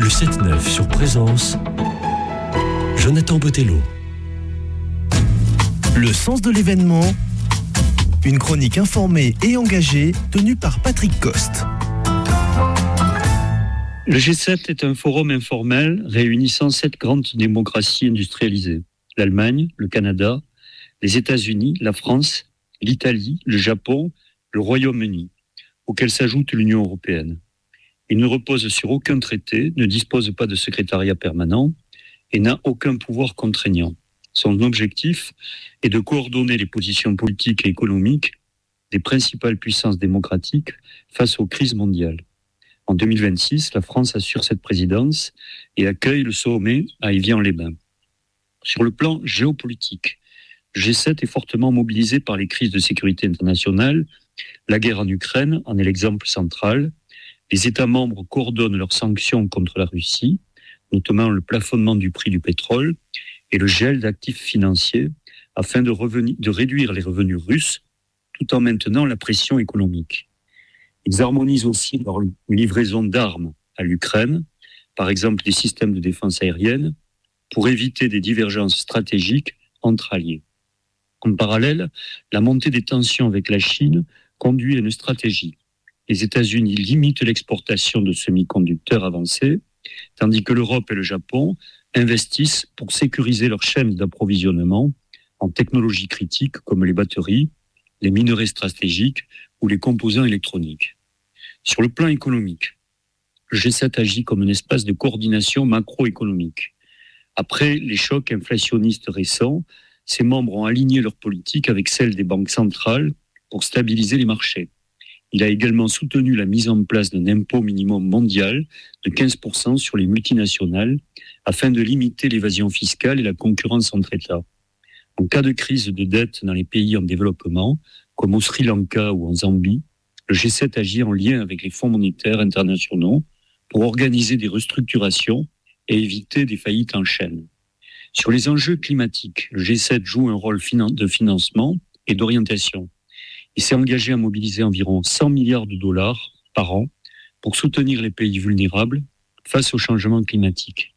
Le 7-9 sur Présence, Jonathan Botello. Le sens de l'événement, une chronique informée et engagée tenue par Patrick Coste. Le G7 est un forum informel réunissant 7 grandes démocraties industrialisées. L'Allemagne, le Canada, les États-Unis, la France, l'Italie, le Japon, le Royaume-Uni, auquel s'ajoute l'Union européenne. Il ne repose sur aucun traité, ne dispose pas de secrétariat permanent et n'a aucun pouvoir contraignant. Son objectif est de coordonner les positions politiques et économiques des principales puissances démocratiques face aux crises mondiales. En 2026, la France assure cette présidence et accueille le sommet à Évian-les-Bains. Sur le plan géopolitique, le G7 est fortement mobilisé par les crises de sécurité internationale. La guerre en Ukraine en est l'exemple central. Les États membres coordonnent leurs sanctions contre la Russie, notamment le plafonnement du prix du pétrole et le gel d'actifs financiers afin de réduire les revenus russes tout en maintenant la pression économique. Ils harmonisent aussi leur livraison d'armes à l'Ukraine, par exemple des systèmes de défense aérienne, pour éviter des divergences stratégiques entre alliés. En parallèle, la montée des tensions avec la Chine conduit à une stratégie. Les États-Unis limitent l'exportation de semi-conducteurs avancés, tandis que l'Europe et le Japon investissent pour sécuriser leurs chaînes d'approvisionnement en technologies critiques comme les batteries, les minerais stratégiques ou les composants électroniques. Sur le plan économique, le G7 agit comme un espace de coordination macroéconomique. Après les chocs inflationnistes récents, ses membres ont aligné leur politique avec celle des banques centrales pour stabiliser les marchés. Il a également soutenu la mise en place d'un impôt minimum mondial de 15% sur les multinationales afin de limiter l'évasion fiscale et la concurrence entre États. En cas de crise de dette dans les pays en développement, comme au Sri Lanka ou en Zambie, le G7 agit en lien avec les fonds monétaires internationaux pour organiser des restructurations et éviter des faillites en chaîne. Sur les enjeux climatiques, le G7 joue un rôle de financement et d'orientation. Il s'est engagé à mobiliser environ 100 milliards de dollars par an pour soutenir les pays vulnérables face au changement climatique.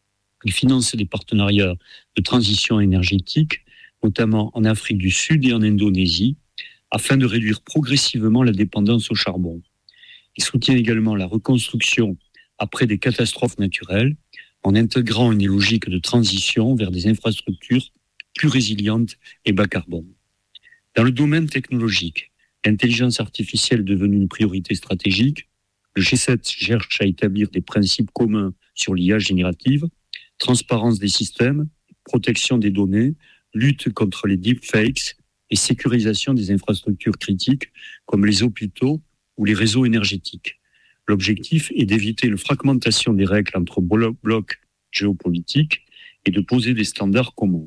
Il finance des partenariats de transition énergétique, notamment en Afrique du Sud et en Indonésie, afin de réduire progressivement la dépendance au charbon. Il soutient également la reconstruction après des catastrophes naturelles, en intégrant une logique de transition vers des infrastructures plus résilientes et bas carbone. Dans le domaine technologique, l'intelligence artificielle est devenue une priorité stratégique. Le G7 cherche à établir des principes communs sur l'IA générative, transparence des systèmes, protection des données, lutte contre les deepfakes et sécurisation des infrastructures critiques comme les hôpitaux ou les réseaux énergétiques. L'objectif est d'éviter une fragmentation des règles entre blocs géopolitiques et de poser des standards communs.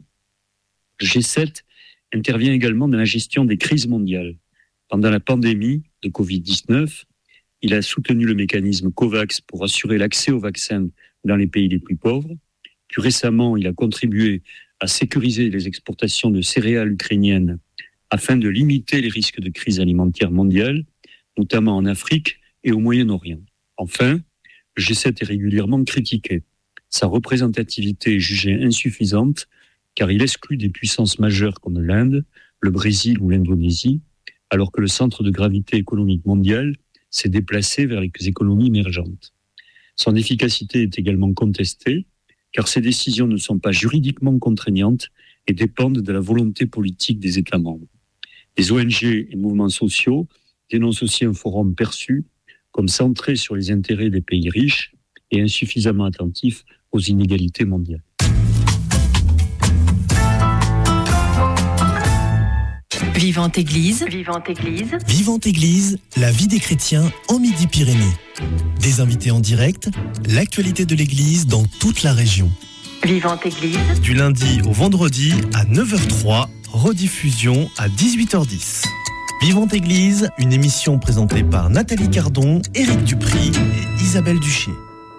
Le G7 intervient également dans la gestion des crises mondiales. Pendant la pandémie de Covid-19, il a soutenu le mécanisme COVAX pour assurer l'accès aux vaccins dans les pays les plus pauvres. Plus récemment, il a contribué à sécuriser les exportations de céréales ukrainiennes afin de limiter les risques de crise alimentaire mondiale, notamment en Afrique et au Moyen-Orient. Enfin, le G7 est régulièrement critiqué. Sa représentativité est jugée insuffisante car il exclut des puissances majeures comme l'Inde, le Brésil ou l'Indonésie, alors que le centre de gravité économique mondial s'est déplacé vers les économies émergentes. Son efficacité est également contestée, car ces décisions ne sont pas juridiquement contraignantes et dépendent de la volonté politique des États membres. Les ONG et mouvements sociaux dénoncent aussi un forum perçu comme centré sur les intérêts des pays riches et insuffisamment attentif aux inégalités mondiales. Vivante Église. Vivante Église. Vivante Église, la vie des chrétiens en Midi-Pyrénées. Des invités en direct, l'actualité de l'Église dans toute la région. Vivante Église. Du lundi au vendredi à 9h03, rediffusion à 18h10. Vivante Église, une émission présentée par Nathalie Cardon, Éric Dupry et Isabelle Duché.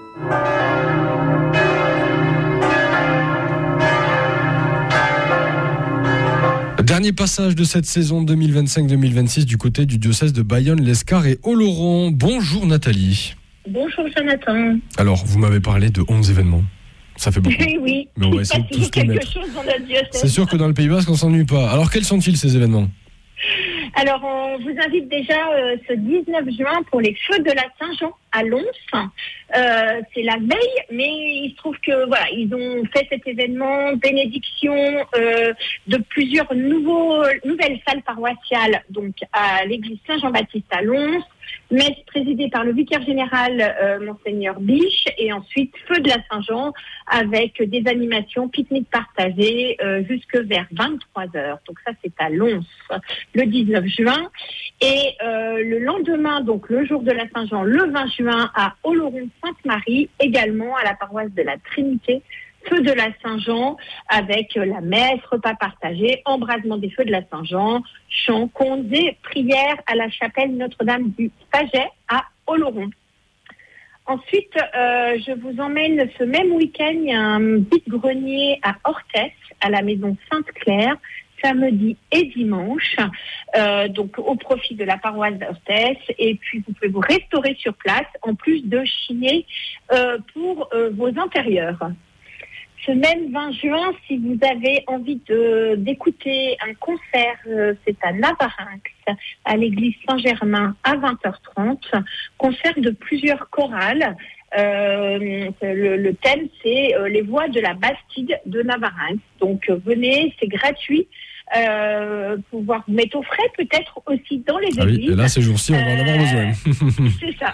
Dernier passage de cette saison 2025-2026 du côté du diocèse de Bayonne, l'Escar et Oloron. Bonjour Nathalie. Bonjour Jonathan. Alors, vous m'avez parlé de 11 événements. Ça fait beaucoup. Oui, Mais on va essayer de tous les quelque mettre. chose dans notre diocèse. C'est sûr que dans le Pays Basque, on s'ennuie pas. Alors, quels sont-ils ces événements ? Alors, on vous invite déjà ce 19 juin pour les feux de la Saint-Jean à Lons. C'est la veille, mais il se trouve que voilà, ils ont fait cet événement bénédiction de plusieurs nouvelles salles paroissiales, donc à l'église Saint-Jean-Baptiste à Lons, messe présidée par le vicaire général Monseigneur Biche, et ensuite feu de la Saint-Jean avec des animations, pique-nique partagées jusque vers 23h. Donc ça, c'est à Lons le 19 juin. Et le lendemain, donc le jour de la Saint-Jean, le 20 juin, à Oloron-Sainte-Marie, également à la paroisse de la Trinité, feu de la Saint-Jean, avec la messe, repas partagés, embrasement des feux de la Saint-Jean, chants, contes et prières à la chapelle Notre-Dame du Paget à Oloron. Ensuite, je vous emmène ce même week-end, il y a un vide-grenier à Orthès, à la maison Sainte-Claire, samedi et dimanche, donc au profit de la paroisse d'Orthès. Et puis, vous pouvez vous restaurer sur place, en plus de chiner pour vos intérieurs. Ce même 20 juin, si vous avez envie d'écouter un concert, c'est à Navarinx, à l'église Saint-Germain, à 20h30. Concert de plusieurs chorales. Le thème, c'est les voix de la Bastide de Navarinx. Donc, venez, c'est gratuit. Pouvoir vous mettre au frais, peut-être aussi dans les églises. Ah oui, et là, ces jours-ci, on va en avoir besoin. C'est ça.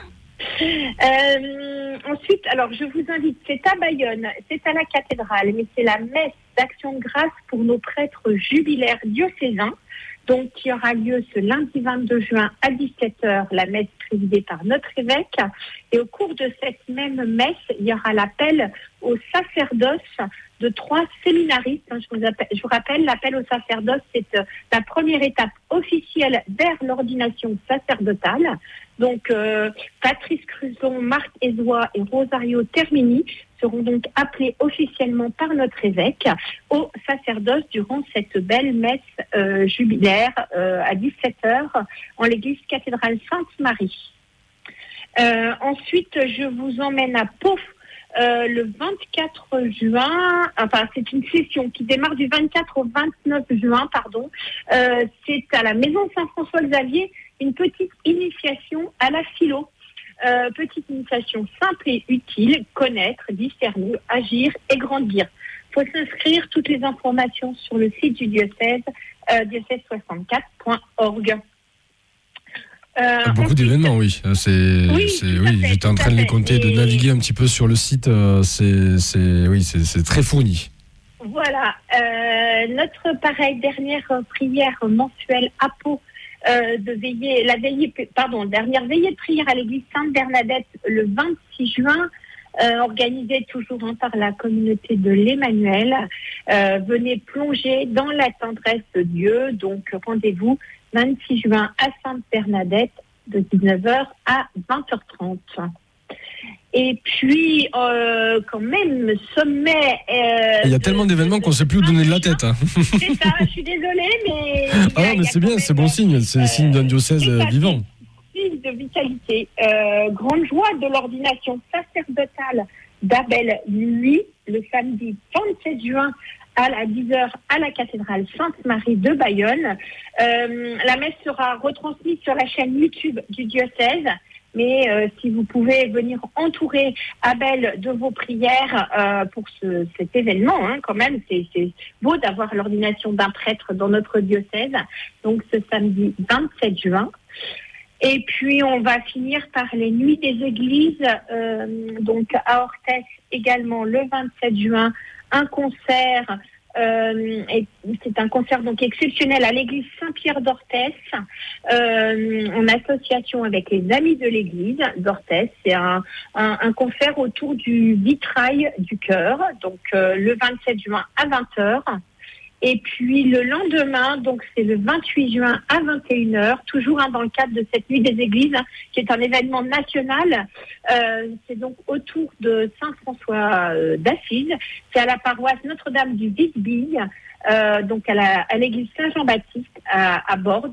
Ensuite, alors je vous invite, c'est à Bayonne, c'est à la cathédrale, mais c'est la messe d'action de grâce pour nos prêtres jubilaires diocésains, donc qui aura lieu ce lundi 22 juin à 17h, la messe présidée par notre évêque. Et au cours de cette même messe, il y aura l'appel au sacerdoce de 3 séminaristes. Je vous rappelle, l'appel au sacerdoce, c'est la première étape officielle vers l'ordination sacerdotale. Donc, Patrice Cruzon, Marc Ezois et Rosario Termini seront donc appelés officiellement par notre évêque au sacerdoce durant cette belle messe jubilaire à 17h en l'église cathédrale Sainte-Marie. Ensuite, je vous emmène à Pau le 24 juin, enfin c'est une session qui démarre du 24 au 29 juin, c'est à la maison Saint-François-Xavier, une petite initiation à la philo. Petite initiation simple et utile, connaître, discerner, agir et grandir. Il faut s'inscrire, toutes les informations sur le site du diocèse, diocèse64.org. Beaucoup d'événements, oui. J'étais en train de les compter, de naviguer un petit peu sur le site. C'est très fourni. Voilà. Notre dernière prière mensuelle à Pau, dernière veillée de prière à l'église Sainte-Bernadette le 26 juin, organisée toujours par la communauté de l'Emmanuel. Venez plonger dans la tendresse de Dieu. Donc, rendez-vous 26 juin à Sainte-Bernadette de 19h à 20h30. Et puis, quand même, sommet... il y a tellement d'événements qu'on ne sait plus où donner de la tête. Hein. C'est ça, je suis désolée, mais... mais c'est bien, c'est bon signe. C'est le signe d'un diocèse vivant. Signe de vitalité. Grande joie de l'ordination sacerdotale d'Abel, lui, le samedi 27 juin à 10h à la cathédrale Sainte-Marie de Bayonne. La messe sera retransmise sur la chaîne YouTube du diocèse. Mais si vous pouvez venir entourer Abel de vos prières pour cet événement, quand même, c'est beau d'avoir l'ordination d'un prêtre dans notre diocèse. Donc ce samedi 27 juin. Et puis on va finir par les nuits des églises, donc à Orthès également le 27 juin, un concert. Et c'est un concert donc exceptionnel à l'église Saint-Pierre d'Orthès, en association avec les amis de l'église d'Orthès. C'est un concert autour du vitrail du cœur, donc le 27 juin à 20h. Et puis le lendemain, donc c'est le 28 juin à 21h, toujours dans le cadre de cette nuit des églises, qui est un événement national. C'est donc autour de Saint-François d'Assise. C'est à la paroisse Notre-Dame du Visbille, donc à l'église Saint-Jean-Baptiste à Bordes,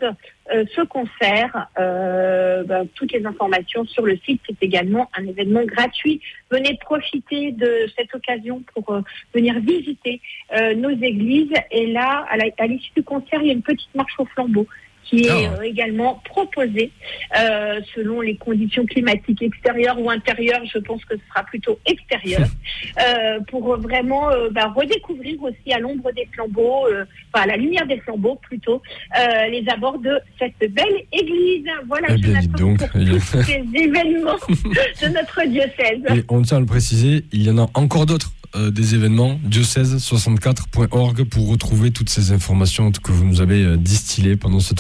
ce concert. Toutes les informations sur le site. C'est également un événement gratuit. Venez profiter de cette occasion pour venir visiter nos églises. Et là, à l'issue du concert, il y a une petite marche au flambeau qui est également proposée selon les conditions climatiques extérieures ou intérieures. Je pense que ce sera plutôt extérieur pour vraiment redécouvrir aussi à l'ombre des flambeaux, à la lumière des flambeaux plutôt, les abords de cette belle église. Voilà, Jonathan, pour tous ces événements de notre diocèse. Et on tient à le préciser, il y en a encore d'autres. Des événements, diocèse64.org pour retrouver toutes ces informations que vous nous avez distillées pendant cette